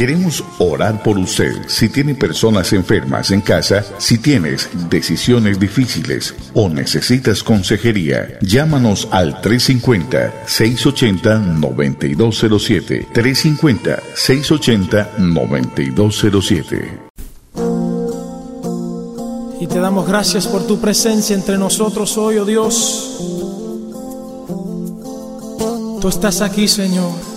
Queremos orar por usted. Si tiene personas enfermas en casa, si tienes decisiones difíciles o necesitas consejería, llámanos al 350-680-9207. 350-680-9207. Y te damos gracias por tu presencia entre nosotros hoy, oh Dios. Tú estás aquí, Señor.